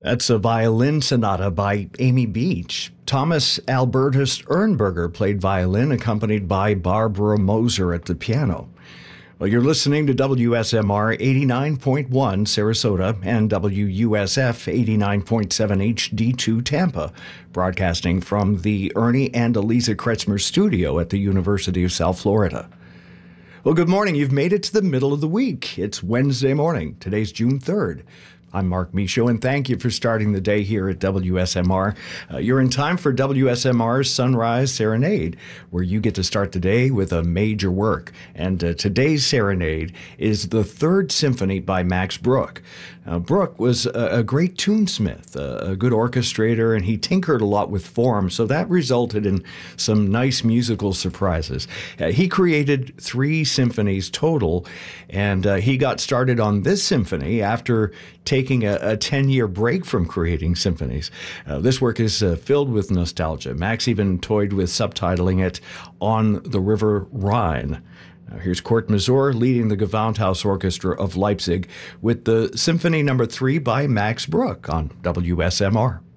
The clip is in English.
That's a violin sonata by Amy Beach. Thomas Albertus Ernberger played violin, accompanied by Barbara Moser at the piano. Well, you're listening to WSMR 89.1 Sarasota and WUSF 89.7 HD2 Tampa, broadcasting from the Ernie and Eliza Kretzmer studio at the University of South Florida. Well, good morning. You've made it to the middle of the week. It's Wednesday morning. Today's June 3rd. I'm Mark Michaud, and thank you for starting the day here at WSMR. You're in time for WSMR's Sunrise Serenade, where you get to start the day with a major work. And today's serenade is the Third Symphony by Max Bruch. Bruch was a great tunesmith, a good orchestrator, and he tinkered a lot with form, so that resulted in some nice musical surprises. He created 3 symphonies total, and he got started on this symphony after taking a 10-year break from creating symphonies. This work is filled with nostalgia. Max even toyed with subtitling it On the River Rhine. Here's Kurt Masur leading the Gewandhaus Orchestra of Leipzig with the Symphony No. 3 by Max Bruch on WSMR.